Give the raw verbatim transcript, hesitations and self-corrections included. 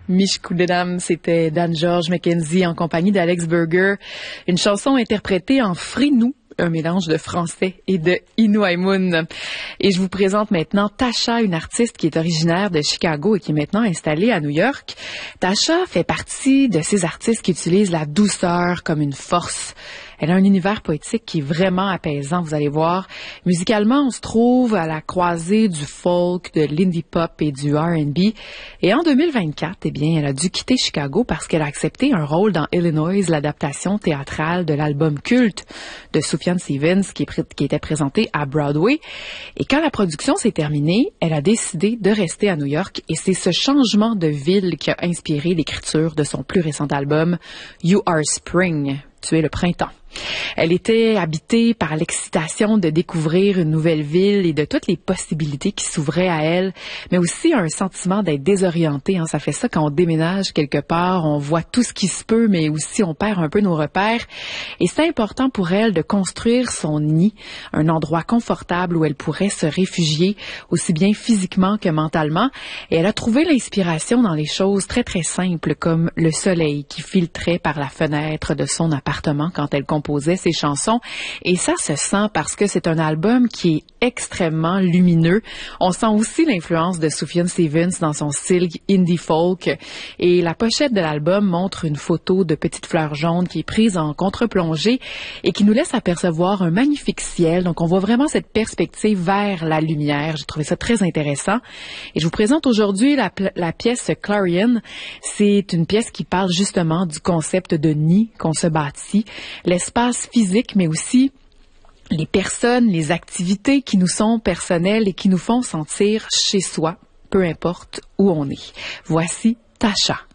Mishkudedam, c'était Dan George Mackenzie en compagnie d'Alex Burger. Une chanson interprétée en frénou, un mélange de français et de Inuaimun. Et je vous présente maintenant Tasha, une artiste qui est originaire de Chicago et qui est maintenant installée à New York. Tasha fait partie de ces artistes qui utilisent la douceur comme une force. Elle a un univers poétique qui est vraiment apaisant, vous allez voir. Musicalement, on se trouve à la croisée du folk, de l'indie pop et du R and B. Et en deux mille vingt-quatre, eh bien, elle a dû quitter Chicago parce qu'elle a accepté un rôle dans Illinois, l'adaptation théâtrale de l'album culte de Sufjan Stevens qui, est, qui était présenté à Broadway. Et quand la production s'est terminée, elle a décidé de rester à New York et c'est ce changement de ville qui a inspiré l'écriture de son plus récent album, You Are Spring. Tu es le printemps. Elle était habitée par l'excitation de découvrir une nouvelle ville et de toutes les possibilités qui s'ouvraient à elle, mais aussi un sentiment d'être désorientée. Hein. Ça fait ça quand on déménage quelque part, on voit tout ce qui se peut, mais aussi on perd un peu nos repères. Et c'est important pour elle de construire son nid, un endroit confortable où elle pourrait se réfugier, aussi bien physiquement que mentalement. Et elle a trouvé l'inspiration dans les choses très très simples, comme le soleil qui filtrait par la fenêtre de son appartement quand elle composait ses chansons. Et ça se sent parce que c'est un album qui est extrêmement lumineux. On sent aussi l'influence de Sufjan Stevens dans son style indie folk. Et la pochette de l'album montre une photo de petites fleurs jaunes qui est prise en contre-plongée et qui nous laisse apercevoir un magnifique ciel. Donc on voit vraiment cette perspective vers la lumière. J'ai trouvé ça très intéressant. Et je vous présente aujourd'hui la, la pièce Clarion. C'est une pièce qui parle justement du concept de nid qu'on se bâtit. L'espace physique, mais aussi les personnes, les activités qui nous sont personnelles et qui nous font sentir chez soi, peu importe où on est. Voici Tasha.